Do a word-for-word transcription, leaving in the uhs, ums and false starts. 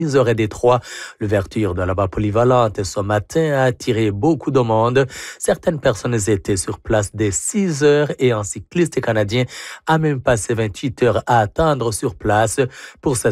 Ils auraient Détroit. L'ouverture de la barre polyvalente ce matin a attiré beaucoup de monde. Certaines personnes étaient sur place dès six heures et un cycliste canadien a même passé vingt-huit heures à attendre sur place pour s'assurer